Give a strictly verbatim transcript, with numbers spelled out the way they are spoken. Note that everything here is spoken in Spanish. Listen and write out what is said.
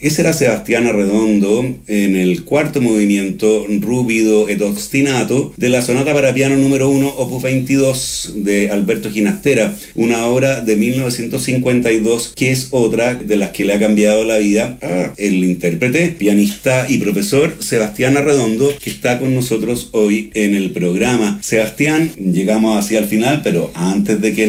Ese era Sebastián Arredondo en el cuarto movimiento Rúbido et Ostinato de la sonata para piano número uno, opus veintidós de Alberto Ginastera, una obra de mil novecientos cincuenta y dos que es otra de las que le ha cambiado la vida a el intérprete, pianista y profesor Sebastián Arredondo, que está con nosotros hoy en el programa. Sebastián, llegamos hacia el final, pero antes de que